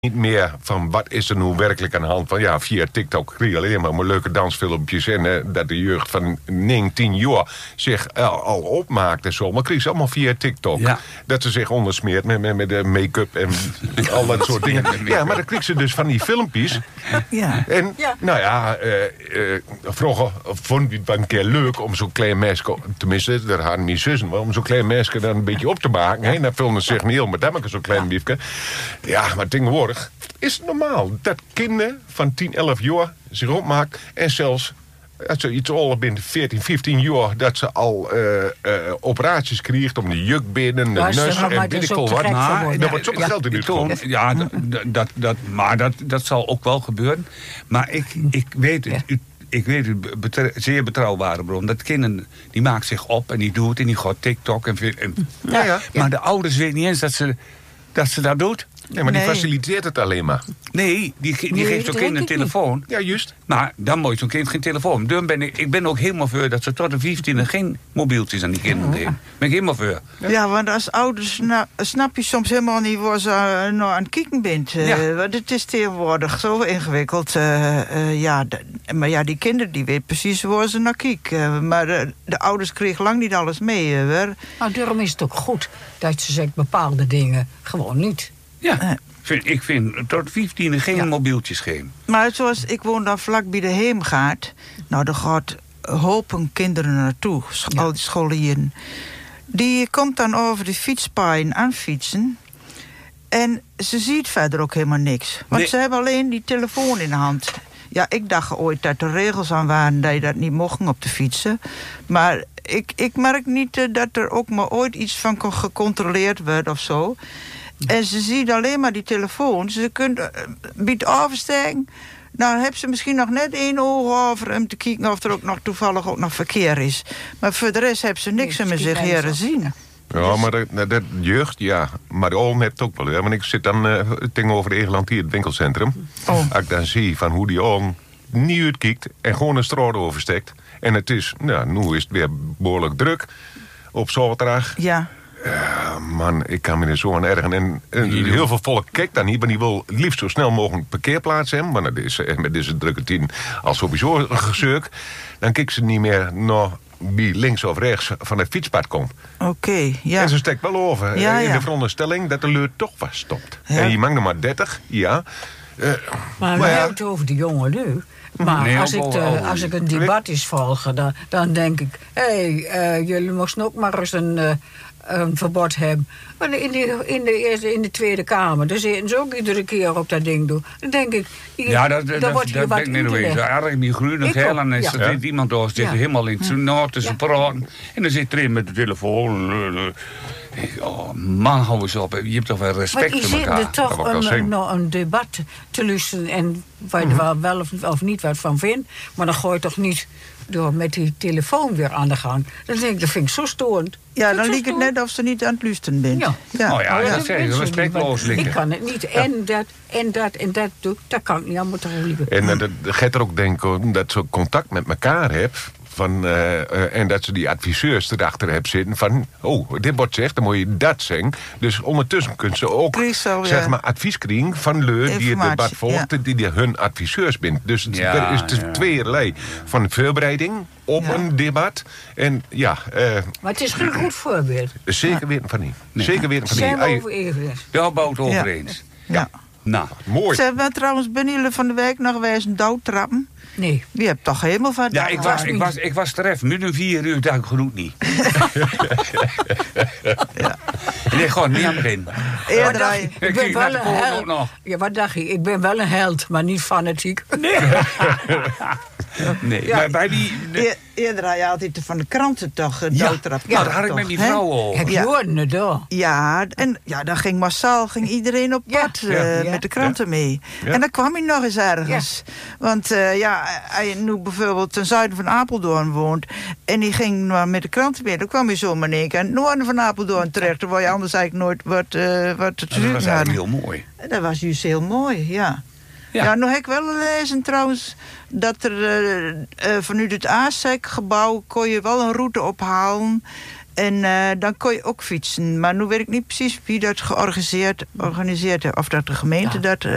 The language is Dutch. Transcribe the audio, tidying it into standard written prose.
niet meer van wat is er nu werkelijk aan de hand. Van ja, via TikTok krijg je alleen maar leuke dansfilmpjes. En dat de jeugd van 19 jaar zich al opmaakt en zo. Maar krijg ze allemaal via TikTok. Ja. Dat ze zich ondersmeert met de make-up en al dat soort dingen. Ja, maar dan krijg ze dus van die filmpjes. Ja. En nou ja, vroeger vond ik het wel een keer leuk om zo'n klein meisje, tenminste, daar hadden mijn zussen, om zo'n klein meisje dan een beetje op te maken. Hè? Dan filmen ze zich niet heel met dat zo'n klein biefje. Ja, maar tegenwoordig is het normaal dat kinderen van 10, 11 jaar zich opmaken. En zelfs als ze iets ouder bent, 14, 15 jaar, dat ze al operaties krijgt om de juk binnen, de neus en weet ik veel wat. Daar wordt zoveel geld in uitgevoerd. Ja, maar dat zal ook wel gebeuren. Maar ik weet het. Ik weet het, zeer betrouwbare bron. Dat kinderen, die maakt zich op en die doet en die gaat TikTok. Maar de ouders weten niet eens dat ze dat doet. Nee, maar die faciliteert het alleen maar. Nee, die geeft zo'n kind een telefoon. Ja, juist. Maar dan moet zo'n kind geen telefoon. Ik ben ook helemaal voor dat ze tot de 15e geen mobieltjes aan die kinderen geven. Ben ik helemaal voor. Ja, want als ouders snap je soms helemaal niet waar ze nou aan het kijken bent. Want het is tegenwoordig zo ingewikkeld. Maar ja, die kinderen die weten precies waar ze naar kijken. Maar de ouders kregen lang niet alles mee. Nou, daarom is het ook goed dat ze zegt bepaalde dingen gewoon niet. Ja, ik vind tot 15e geen mobieltjes geven. Maar zoals ik woon dan vlak bij de Heemgaard. Nou, daar gaat hopen kinderen naartoe. Al die scholieren. Die komt dan over de fietspaaien aan fietsen. En ze ziet verder ook helemaal niks. Want ze hebben alleen die telefoon in de hand. Ja, ik dacht ooit dat er regels aan waren dat je dat niet mocht op de fietsen. Maar ik merk niet dat er ook maar ooit iets van gecontroleerd wordt of zo. En ze ziet alleen maar die telefoon. Ze kunnen biedt oversteken. Nou heb ze misschien nog net 1 oog over om te kijken of er ook nog toevallig ook nog verkeer is. Maar voor de rest hebben ze niks om zich heren zien. Ja, maar dat jeugd, ja. Maar de oom heeft het ook wel. Hè? Want ik zit dan tegenover de Egeland hier, het winkelcentrum. Als ik dan zie van hoe die oom niet uitkijkt en gewoon een straat oversteekt. En het is, nou, nu is het weer behoorlijk druk op zaterdag. Ja. Man, ik kan me er zo aan ergen. En heel veel volk kijkt daar niet, maar die wil het liefst zo snel mogelijk parkeerplaats hebben. Want dat is met deze drukke tien al sowieso een gezeuk. Dan kijkt ze niet meer naar wie links of rechts van het fietspad komt. Oké, ja. En ze steekt wel over in de veronderstelling dat de leur toch vast stopt. Ja. En je mag er maar 30, ja. Maar we hebben het over de jongen nu. Maar als ik een debat is volgen, dan denk ik... jullie moesten ook maar eens een verbod hebben. Maar in de Tweede Kamer, daar zitten ze ook iedere keer op dat ding doen. Dan denk ik... dat ben ik niet eens. Eigenlijk die groene geel en dan zit iemand door, zit helemaal in het noord tussen praten. En dan zit er een met de telefoon. Oh man, hou eens op. Je hebt toch wel respect voor elkaar. Maar je zit er toch een debat te luisteren en waar je er wel of niet wat van vindt. Maar dan gooi je toch niet door met die telefoon weer aan de gang. Dan denk ik, dat vind ik zo storend. Ja, dan liep het net of ze niet aan het luisteren bent. Ja. Oh ja, dat zeg je, respectloos liggen. Ik kan het niet. En dat doe dat kan ik niet allemaal tegelijk. En dat gaat er ook denken dat ze contact met elkaar hebben. En dat ze die adviseurs erachter hebben zitten van... dit wordt zegt, dan moet je dat zeggen. Dus ondertussen kunnen ze ook zeg maar, advies krijgen van leur die het debat volgt... die hun adviseurs bent. Dus er is tweeërlei van voorbereiding op een debat. En maar het is geen goed voorbeeld. Zeker weten van niet. Zeker weten van niet. Zijn we over eens? Daar bouwt over eens. Ja. Nou, mooi. Ze hebben trouwens ben jullie van de week nog wijs een douwtrappen. Nee. Wie hebt toch helemaal van... Ja, ik was terecht. Nu een 4 uur dacht ik genoeg niet. Nee, gewoon niet aan het begin. Ik ben wel een held. Ja, wat dacht je? Ik ben wel een held, maar niet fanatiek. Nee, maar bij die... Eerder had je altijd van de kranten toch doodtrap. Ja, dat had ik met die vrouw al. Ik hoorde het door. Ja, en dan ging massaal iedereen op pad met de kranten mee. Ja. En dan kwam hij nog eens ergens. Ja. Want hij nu bijvoorbeeld ten zuiden van Apeldoorn woont... en die ging met de kranten mee, dan kwam hij zomaar in één keer aan het noorden van Apeldoorn terecht... waar je anders eigenlijk nooit wat te doen had. Dat was eigenlijk heel mooi. Dat was juist heel mooi, ja. Ja, nou heb ik wel lezen trouwens dat er vanuit het ASEC-gebouw kon je wel een route ophalen. En dan kon je ook fietsen. Maar nu weet ik niet precies wie dat georganiseerd heeft. Of dat de gemeente dat